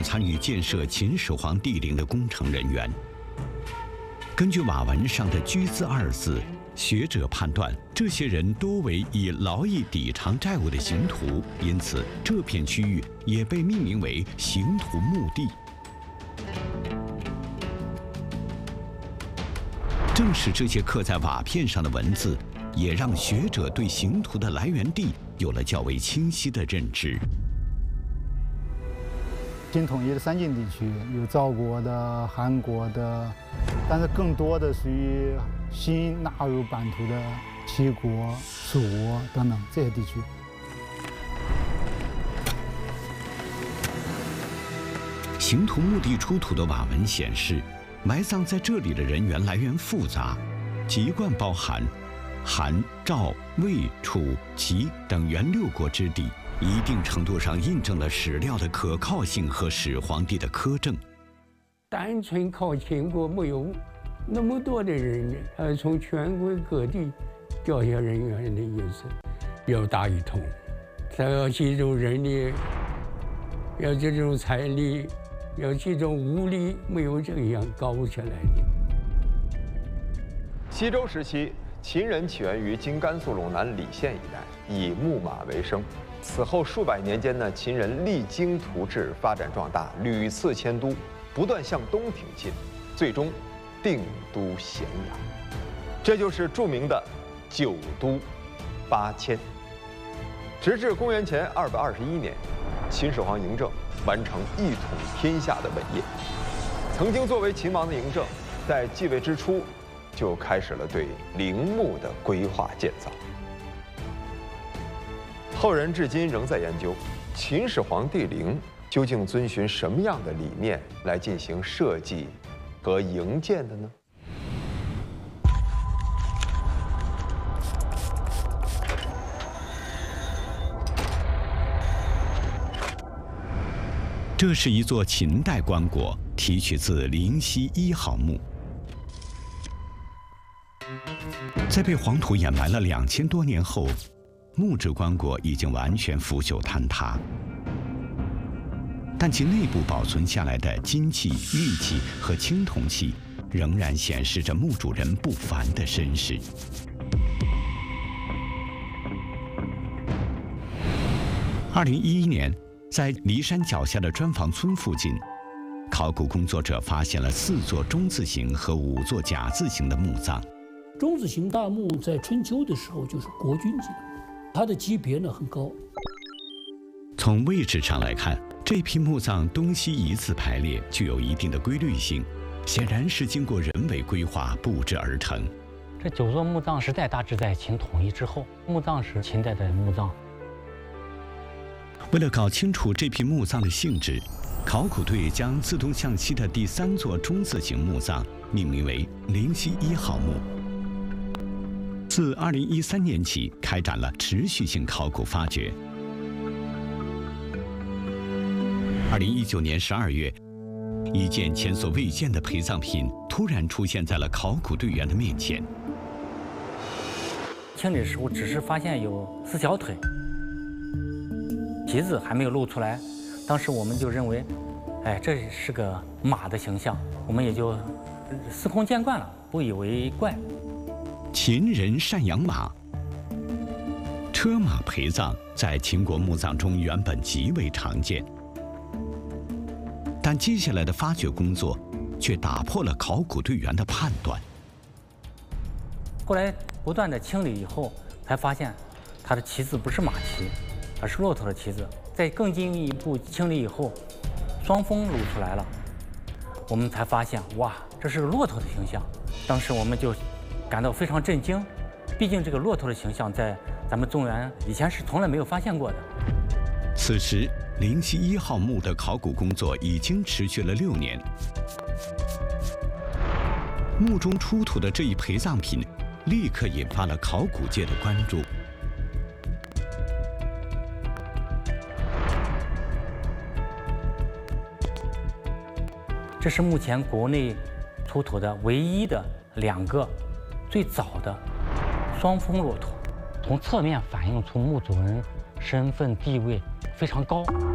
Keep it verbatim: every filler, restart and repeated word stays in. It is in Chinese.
参与建设秦始皇帝陵的工程人员。根据瓦纹上的“居”字二字，学者判断，这些人多为以劳役抵偿债务的刑徒，因此这片区域也被命名为刑徒墓地。正是这些刻在瓦片上的文字，也让学者对刑徒的来源地有了较为清晰的认知。 新统一的三晋地区有赵国的、韩国的，但是更多的属于新纳入版图的齐国、楚国等等这些地区。 刑徒墓地出土的瓦纹显示，埋葬在这里的人员来源复杂，籍贯包含韩、赵、魏、楚、齐等原六国之地，一定程度上印证了史料的可靠性和始皇帝的苛政。 单纯靠秦国没有那么多的人，呃，从全国各地调下人员的意思，要打一通。他要集中人力，要集中财力，要集中物力，没有这样搞不起来的。 西周时期，秦人起源于今甘肃陇南礼县一带，以牧马为生。此后数百年间呢，秦人励精图治，发展壮大，屡次迁都，不断向东挺进，最终定都咸阳。这就是著名的九都八迁。直至公元前二百二十一年，秦始皇嬴政完成一统天下的伟业。曾经作为秦王的嬴政，在继位之初，就开始了对陵墓的规划建造。后人至今仍在研究秦始皇帝陵究竟遵循什么样的理念来进行设计和营建的呢？ 这是一座秦代棺椁，提取自灵溪一号墓。在被黄土掩埋了两千多年后，木质棺椁已经完全腐朽坍塌，但其内部保存下来的金器、玉器和青铜器，仍然显示着墓主人不凡的身世。二零一一年，在骊山脚下的砖房村附近，考古工作者发现了四座中字形和五座甲字形的墓葬。 中字形大墓在春秋的时候就是国君级的，它的级别呢很高。 从位置上来看，这批墓葬东西一字排列，具有一定的规律性，显然是经过人为规划布置而成。 这九座墓葬时代大致在秦统一之后，墓葬是秦代的墓葬。 为了搞清楚这批墓葬的性质，考古队将自东向西的第三座中字形墓葬命名为灵溪一号墓。自二零一三年起，开展了持续性考古发掘。二零一九年十二月，一件前所未见的陪葬品突然出现在了考古队员的面前。 清理的时候，只是发现有四条腿，蹄子还没有露出来。当时我们就认为，哎，这是个马的形象，我们也就司空见惯了，不以为怪。 秦人善养马，车马陪葬在秦国墓葬中原本极为常见，但接下来的发掘工作却打破了考古队员的判断。 后来不断的清理以后，才发现它的旗子不是马旗，而是骆驼的旗子。在更进一步清理以后，双峰露出来了，我们才发现，哇，这是骆驼的形象。当时我们就感到非常震惊，毕竟这个骆驼的形象在咱们中原以前是从来没有发现过的。 此时，灵溪一号墓的考古工作已经持续了六年。墓中出土的这一陪葬品，立刻引发了考古界的关注。 这是目前国内出土的唯一的两个最早的双峰骆驼，从侧面反映出墓主人身份地位非常高。